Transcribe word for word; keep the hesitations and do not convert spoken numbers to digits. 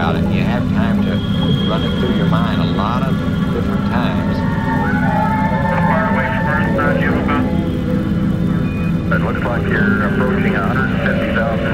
about it. You have time to run it through your mind a lot of different times. How far away from Earth are you about? It looks like you're approaching one hundred fifty thousand